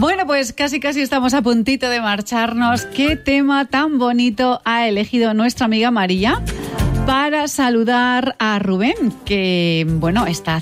Bueno, pues casi estamos a puntito de marcharnos. ¿Qué tema tan bonito ha elegido nuestra amiga María para saludar a Rubén, que, bueno, está